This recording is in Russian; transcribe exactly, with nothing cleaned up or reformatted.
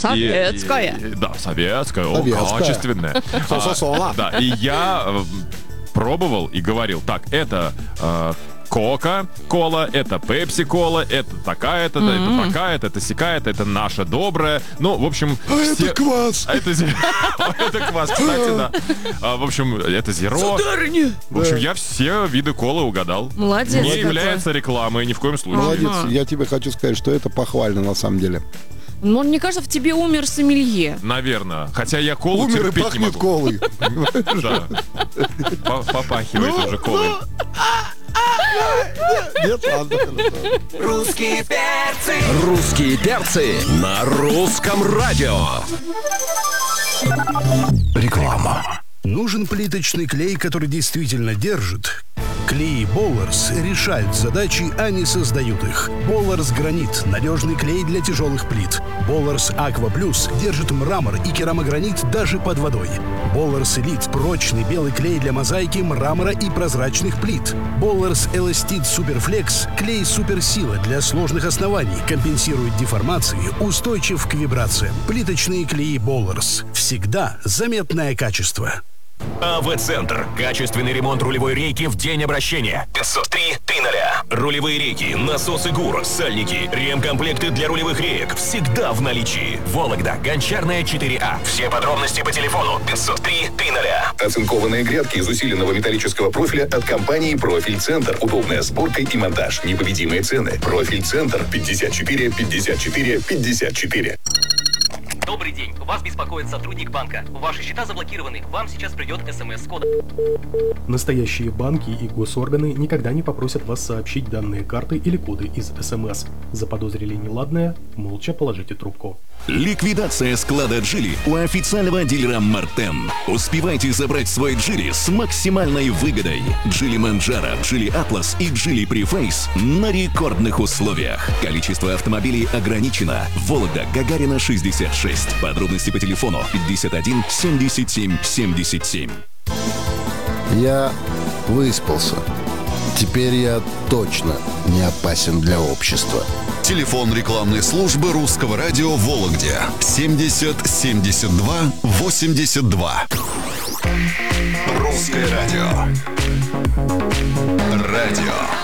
Советская. И, и, да, советская, о, Советская. качественная. Со-со-со. Да, и я э, пробовал и говорил, так, это э, Кока-кола, это Пепси-кола, это такая-то, mm-hmm. это такая-то, это сякая-то, это наша добрая. Ну, в общем... А все... это квас! А это, это квас, кстати, да. А, в общем, это зеро. Сударыня! В общем, я все виды колы угадал. Молодец. Не какой. является рекламой ни в коем случае. Молодец, Ага. я тебе хочу сказать, что это похвально на самом деле. Ну, мне кажется, в тебе умер сомелье. Наверное. Хотя я колу Умер и терпеть не пахнет могу. колой. Да. Попахивает уже колой. Нет, ладно. Русские перцы. Русские перцы на русском радио. Реклама. Нужен плиточный клей, который действительно держит? Клей Болларс решают задачи, а не создают их. Болларс Гранит – надежный клей для тяжелых плит. Болларс Аква Плюс держит мрамор и керамогранит даже под водой. Болларс Элит – прочный белый клей для мозаики, мрамора и прозрачных плит. Болларс Эластит Суперфлекс – клей суперсила для сложных оснований, компенсирует деформации, устойчив к вибрациям. Плиточные клеи Болларс. Всегда заметное качество. АВ-центр. Качественный ремонт рулевой рейки в день обращения. пятьсот три триста. Рулевые рейки, насосы ГУР, сальники, ремкомплекты для рулевых реек всегда в наличии. Вологда, Гончарная, четыре А. Все подробности по телефону пятьсот три триста. Оцинкованные грядки из усиленного металлического профиля от компании «Профиль Центр». Удобная сборка и монтаж. Непобедимые цены. «Профиль Центр» пятьдесят четыре пятьдесят четыре пятьдесят четыре. Добрый день. Вас беспокоит сотрудник банка. Ваши счета заблокированы. Вам сейчас придет смс с кодом. Настоящие банки и госорганы никогда не попросят вас сообщить данные карты или коды из СМС. Заподозрили неладное? Молча положите трубку. Ликвидация склада Джили у официального дилера Мартен. Успевайте забрать свой Джили с максимальной выгодой. Джили Манджаро, Джили Атлас и Джили Префейс на рекордных условиях. Количество автомобилей ограничено. Вологда, Гагарина, шестьдесят шесть. Подробности по телефону пятьдесят один семьдесят семь семьдесят семь. Я выспался. Теперь я точно не опасен для общества. Телефон рекламной службы русского радио в Вологде семьдесят семьдесят два восемьдесят два. Русское радио. Радио